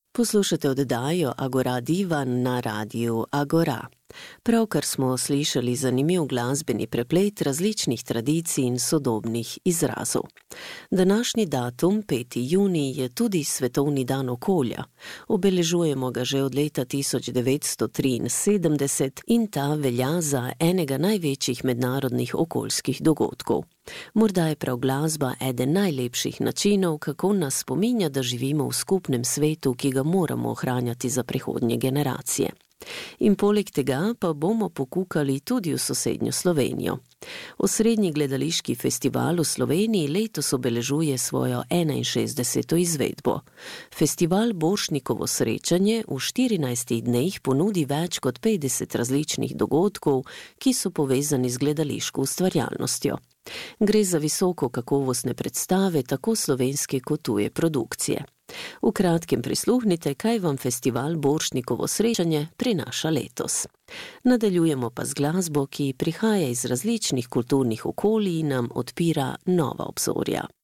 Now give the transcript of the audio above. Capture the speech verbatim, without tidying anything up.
Poslušate oddajo Agora Divan na radiju Agora. Pravkar smo slišali zanimiv glasbeni preplet različnih tradicij in sodobnih izrazov. Današnji datum, peti junij, je tudi svetovni dan okolja. Obeležujemo ga že od leta tisoč devetsto triinsedemdeset in ta velja za enega največjih mednarodnih okoljskih dogodkov. Morda je prav glasba eden najlepših načinov, kako nas spominja, da živimo v skupnem svetu, ki ga moramo ohranjati za prihodnje generacije. In poleg tega pa bomo pokukali tudi v sosednjo Slovenijo. Osrednji gledališki festival v Sloveniji letos obeležuje svojo enainšestdeseto izvedbo. Festival Borštnikovo srečanje v štirinajstih dneh ponudi več kot petdeset različnih dogodkov, ki so povezani z gledališko ustvarjalnostjo. Gre za visoko kakovostne predstave, tako slovenske kot tuje produkcije. V kratkem prisluhnite, kaj vam festival Borštnikovo srečanje prinaša letos. Nadaljujemo pa z glasbo, ki prihaja iz različnih kulturnih okolij in nam odpira nova obzorja.